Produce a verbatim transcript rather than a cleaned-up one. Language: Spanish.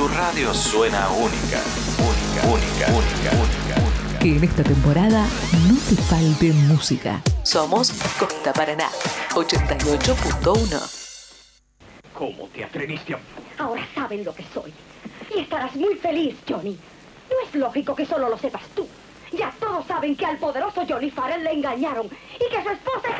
Tu radio suena única, única, única, única, única, única. Que en esta temporada no te falte música. Somos Costa Paraná, ochenta y ocho punto uno. ¿Cómo te atreviste a...? Ahora saben lo que soy. Y estarás muy feliz, Johnny. No es lógico que solo lo sepas tú. Ya todos saben que al poderoso Johnny Farrell le engañaron y que su esposa es